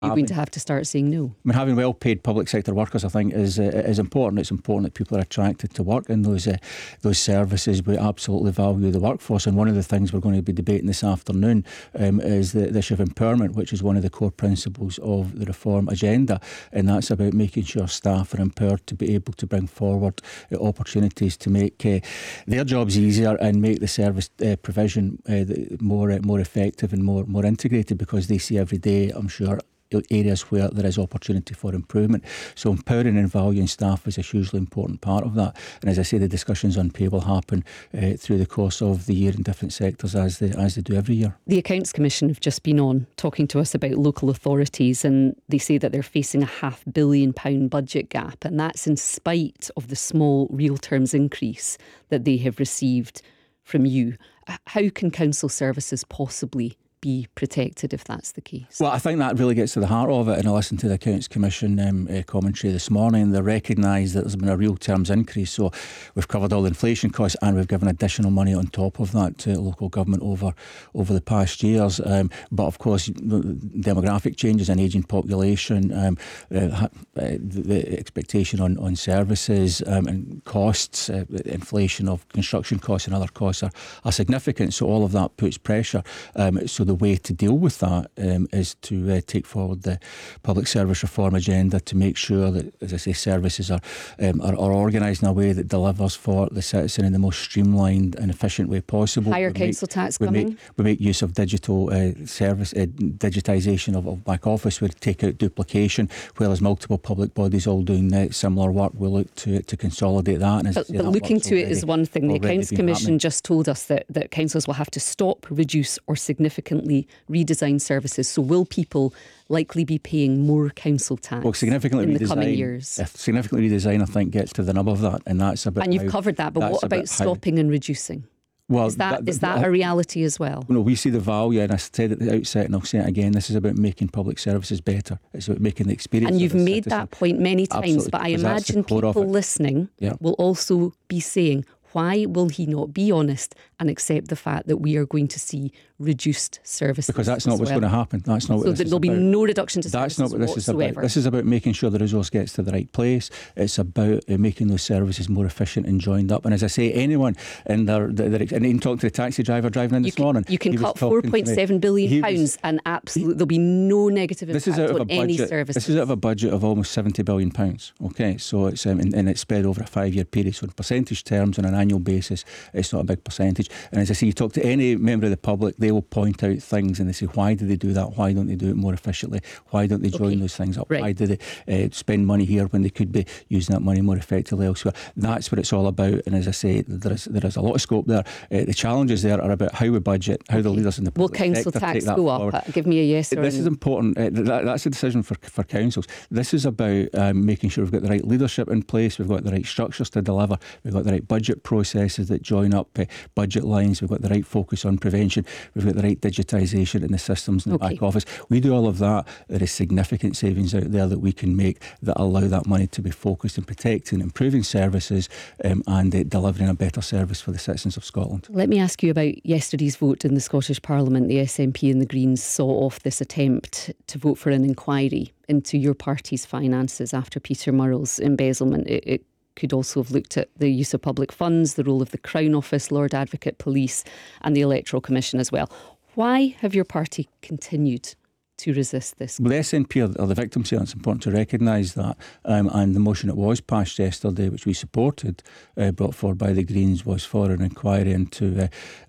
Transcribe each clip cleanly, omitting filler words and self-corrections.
You're going to have to start saying no. I mean, having well-paid public sector workers, I think, is important. It's important that people are attracted to work in those services. We absolutely value the workforce, and one of the things we're going to be debating this afternoon is the issue of empowerment, which is one of the core principles of the reform agenda, and that's about making sure staff are empowered to be able to bring forward opportunities to make their jobs easier and make the service provision more effective and more integrated, because they see every day, I'm sure, areas where there is opportunity for improvement. So empowering and valuing staff is a hugely important part of that. And as I say, the discussions on pay will happen through the course of the year in different sectors as they do every year. The Accounts Commission have just been on talking to us about local authorities, and they say that they're facing a £500 million budget gap, and that's in spite of the small real terms increase that they have received from you. How can council services possibly be protected if that's the case? Well, I think that really gets to the heart of it, and I listened to the Accounts Commission commentary this morning. They recognise that there's been a real terms increase, so we've covered all the inflation costs and we've given additional money on top of that to local government over the past years. But of course, demographic changes, an ageing population, the expectation on services and costs, inflation of construction costs and other costs are significant, so all of that puts pressure. So the way to deal with that is to take forward the public service reform agenda to make sure that, as I say, services are organised in a way that delivers for the citizen in the most streamlined and efficient way possible. Higher council tax coming. We make use of digital service, digitisation of back office. We take out duplication. Where there's multiple public bodies all doing similar work, we look to consolidate that. And but looking to it is one thing. The Accounts Commission just told us that councils will have to stop, reduce or significantly redesign services. So will people likely be paying more council tax significantly in the coming years? Significantly redesign, I think, gets to the nub of that, and that's about. And you've covered that, but what about stopping and reducing? Well, is that a reality as well? No, we see the value, and I said at the outset, and I'll say it again, this is about making public services better. It's about making the experience. And you've made that point many times, absolutely, but I imagine people listening will also be saying, why will he not be honest and accept the fact that we are going to see reduced services? Because that's not what's going to happen. That's not what this is about. So there'll be no reduction to services. That's not what this is about. This is about making sure the resource gets to the right place. It's about making those services more efficient and joined up. And as I say, anyone in there, and even talk to the taxi driver driving in this morning. You can cut £4.7 billion and absolutely there'll be no negative impact on any services. This is out of a budget of almost £70 billion. Okay, so it's and it's spread over a 5-year period. So in percentage terms, on an annual basis, it's not a big percentage. And as I say, you talk to any member of the public, they will point out things and they say, why do they do that? Why don't they do it more efficiently? Why don't they join those things up? Right. Why do they spend money here when they could be using that money more effectively elsewhere? That's what it's all about. And as I say, there is a lot of scope there. The challenges there are about how we budget, how the leaders in the public sector take that forward. Will council tax go up? Give me a yes or This is important. That's a decision for councils. This is about making sure we've got the right leadership in place, we've got the right structures to deliver, we've got the right budget processes that join up budget lines, we've got the right focus on prevention, we've got the right digitisation in the systems in the back office. We do all of that. There is significant savings out there that we can make that allow that money to be focused in protecting, improving services and delivering a better service for the citizens of Scotland. Let me ask you about yesterday's vote in the Scottish Parliament. The SNP and the Greens saw off this attempt to vote for an inquiry into your party's finances after Peter Murrell's embezzlement. It could also have looked at the use of public funds, the role of the Crown Office, Lord Advocate, Police and the Electoral Commission as well. Why have your party continued to resist this? Well, the SNP are the victims here. It's important to recognise that. And the motion that was passed yesterday, which we supported, brought forward by the Greens, was for an inquiry into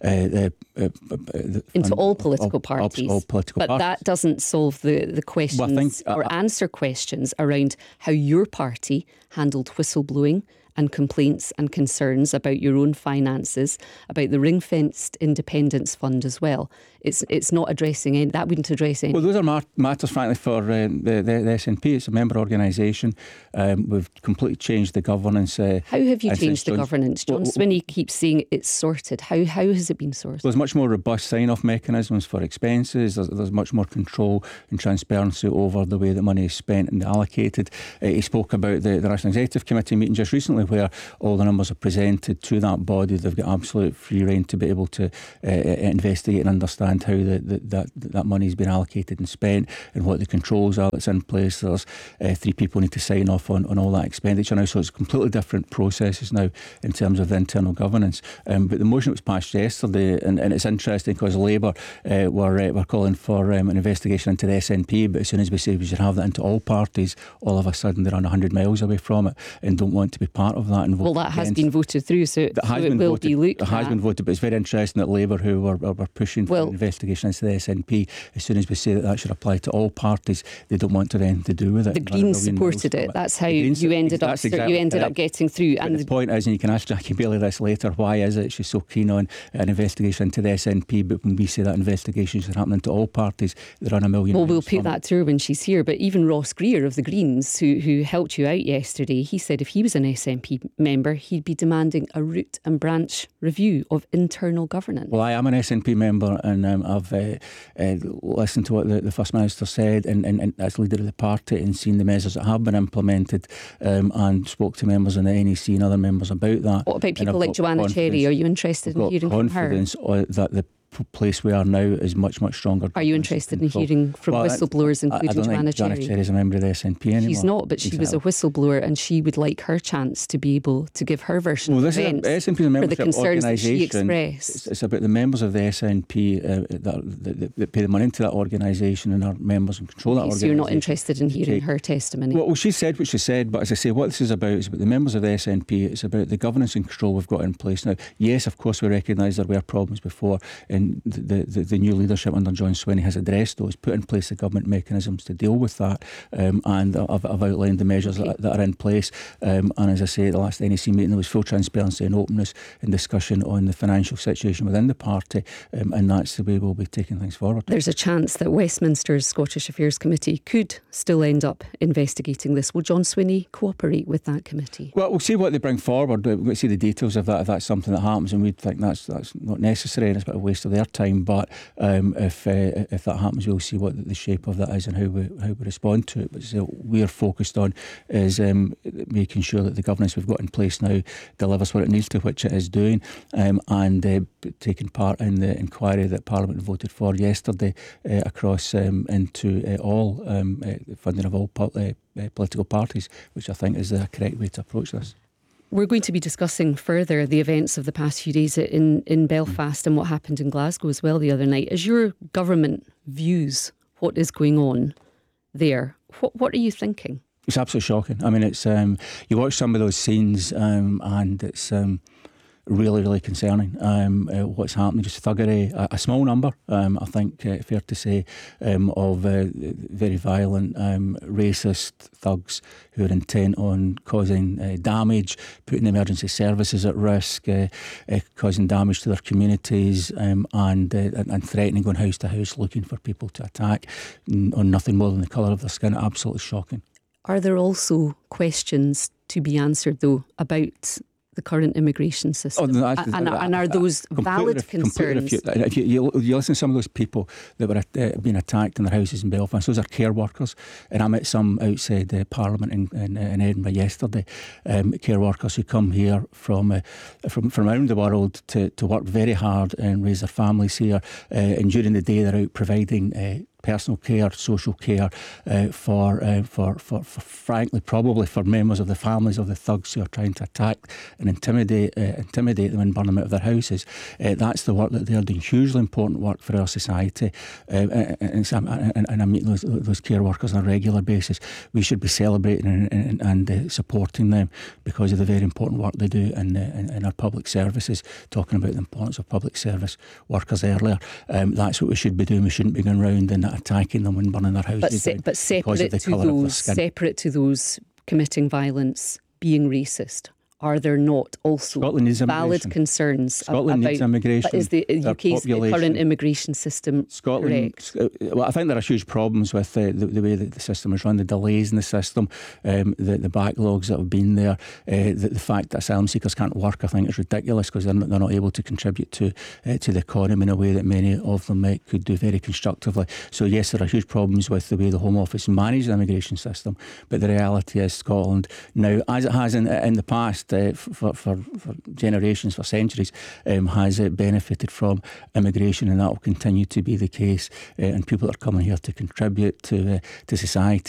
all political parties. All political parties. That doesn't solve the questions or answer questions around how your party handled whistleblowing and complaints and concerns about your own finances, about the ring-fenced independence fund as well. It's not addressing any, that wouldn't address any. Well, those are matters, frankly, for the SNP. It's a member organisation. We've completely changed the governance. How have you changed the governance? John Swinney keeps saying it's sorted. How has it been sorted? There's much more robust sign-off mechanisms for expenses. There's much more control and transparency over the way that money is spent and allocated. He spoke about the National Executive Committee meeting just recently, certainly where all the numbers are presented to that body, they've got absolute free rein to be able to investigate and understand how that money's been allocated and spent and what the controls are that's in place. There's 3 people need to sign off on all that expenditure now, so it's completely different processes now in terms of the internal governance. But the motion that was passed yesterday, and it's interesting because Labour were calling for an investigation into the SNP, but as soon as we say we should have that into all parties, all of a sudden they're 100 miles away from it and don't want to be part of that. And well, that has been voted through, so it will be looked at. It has been voted, but it's very interesting that Labour, who were pushing for an investigation into the SNP, as soon as we say that should apply to all parties, they don't want to have anything to do with it. The Greens supported it. That's how you ended up getting through. And the point is, and you can ask Jackie Bailey this later, why is it she's so keen on an investigation into the SNP, but when we say that investigation should happen into all parties, they're on a million. Well, we'll put that to her when she's here. But even Ross Greer of the Greens, who helped you out yesterday, he said if he was an SNP member, he'd be demanding a root and branch review of internal governance. Well, I am an SNP member, and I've listened to what the First Minister said and as leader of the party, and seen the measures that have been implemented, and spoke to members in the NEC and other members about that. What about people like Joanna Cherry? Are you interested in hearing from her? Confidence that the place we are now is much stronger. Are you interested in hearing from whistleblowers, including Joanna Cherry? Joanna Cherry is a member of the SNP anymore. She's not, but she was a whistleblower, and she would like her chance to be able to give her version of events SNP is a membership for the concerns that she organisation. expressed. It's about the members of the SNP that pay the money into that organisation and are members and control that organisation. So you're not interested in hearing her testimony? Well, she said what she said, but as I say, what this is about the members of the SNP. It's about the governance and control we've got in place now. Yes, of course, we recognise there were problems before, and the new leadership under John Swinney has addressed those, put in place the government mechanisms to deal with that, and I've outlined the measures that are in place, and as I say, at the last NEC meeting there was full transparency and openness and discussion on the financial situation within the party, and that's the way we'll be taking things forward. There's a chance that Westminster's Scottish Affairs Committee could still end up investigating this. Will John Swinney cooperate with that committee? Well, we'll see what they bring forward. We'll see the details of that, if that's something that happens, and we think that's not necessary and it's a bit of a waste of their time, but if that happens, we'll see what the shape of that is and how we respond to it. But so we're focused on is making sure that the governance we've got in place now delivers what it needs to, which it is doing, and taking part in the inquiry that Parliament voted for yesterday across into all funding of all political parties, which I think is the correct way to approach this. We're going to be discussing further the events of the past few days in Belfast and what happened in Glasgow as well the other night. As your government views what is going on there, what are you thinking? It's absolutely shocking. I mean, it's you watch some of those scenes and it's really concerning what's happening. Just thuggery, a small number, I think fair to say, of very violent racist thugs who are intent on causing damage, putting emergency services at risk, causing damage to their communities, and threatening, going house to house looking for people to attack on nothing more than the colour of their skin. Absolutely shocking. Are there also questions to be answered though about the current immigration system? And are those valid concerns? If you listen to some of those people that were being attacked in their houses in Belfast, those are care workers, and I met some outside Parliament in Edinburgh yesterday, care workers who come here from around the world to work very hard and raise their families here, and during the day they're out providing personal care, social care for frankly, probably for members of the families of the thugs who are trying to attack and intimidate them and burn them out of their houses. That's the work that they're doing. Hugely important work for our society, and I'm meeting those care workers on a regular basis. We should be celebrating and supporting them because of the very important work they do in our public services. Talking about the importance of public service workers earlier, that's what we should be doing. We shouldn't be going round and attacking them and burning their houses. But separate to those committing violence, being racist, are there not also valid concerns Scotland needs immigration. But is the UK's current immigration system correct? Well, I think there are huge problems with the way that the system is run, the delays in the system, the backlogs that have been there, the fact that asylum seekers can't work, I think is ridiculous because they're not able to contribute to the economy in a way that many of them could do very constructively. So yes, there are huge problems with the way the Home Office manage the immigration system, but the reality is Scotland now, as it has in the past, for generations, for centuries, has benefited from immigration, and that will continue to be the case. And people are coming here to contribute to society.